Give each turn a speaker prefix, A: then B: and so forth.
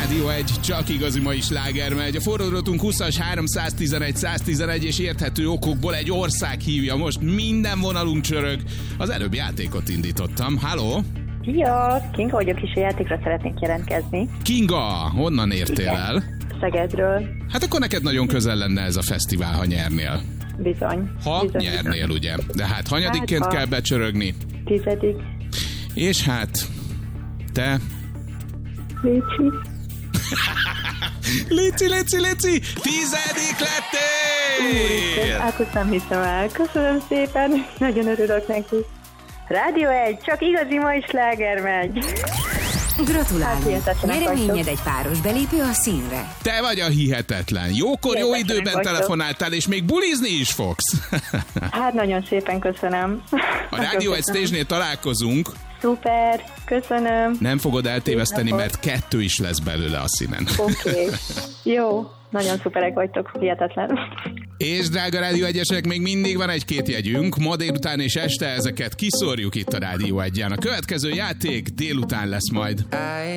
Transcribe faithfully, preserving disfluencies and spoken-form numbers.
A: Rádió egy, csak igazi mai sláger megy. A forródrotunk húszas háromszáztizenegy száztizenegy és érthető okokból egy ország hívja. Most minden vonalunk csörög. Az előbb játékot indítottam. Halló?
B: Szia! Kinga vagyok, és a játékra szeretnék jelentkezni.
A: Kinga, honnan értél
B: Igen.
A: el?
B: Szegedről.
A: Hát akkor neked nagyon közel lenne ez a fesztivál, ha nyernél.
B: Bizony.
A: Ha
B: bizony,
A: nyernél,
B: bizony.
A: ugye? De hát hanyadikként
B: Hát, ha...
A: kell becsörögni.
B: Tizedik.
A: És hát, te...
B: Léci.
A: Léci, léci, léci! Tizedik lettél!
B: Hát azt nem hiszem el. Köszönöm szépen. Nagyon örülök neki. Rádió egy, csak igazi mai sláger megy.
C: Gratulálunk!
B: Hát,
C: Nyereményed egy páros belépő a színre.
A: Te vagy a hihetetlen. Jókor, jó időben
B: vagytok.
A: telefonáltál, és még bulizni is fogsz.
B: Hát nagyon szépen köszönöm.
A: A Rádió egy stage-nél találkozunk.
B: Szuper, köszönöm.
A: Nem fogod eltéveszteni, mert kettő is lesz belőle a színen.
B: Oké. Okay. Jó, nagyon szuperek vagytok, hihetetlen.
A: És drága Rádió egyesek, még mindig van egy-két jegyünk. Ma délután és este ezeket kiszórjuk itt a Rádió egyen. A következő játék délután lesz majd.